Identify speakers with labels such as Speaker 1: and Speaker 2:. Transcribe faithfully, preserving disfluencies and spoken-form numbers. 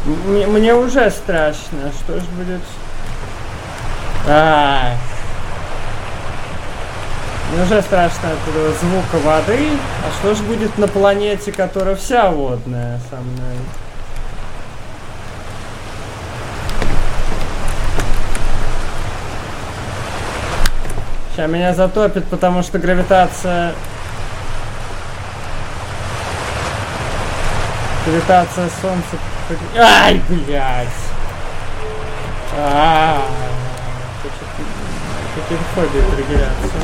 Speaker 1: Мне, мне уже страшно. Что ж будет? А, мне уже страшно от этого звука воды. А что ж будет на планете, которая вся водная со мной? Сейчас меня затопит, потому что гравитация... Гравитация Солнца... Ай, блядь! Ааа... Какие фобии триггерятся.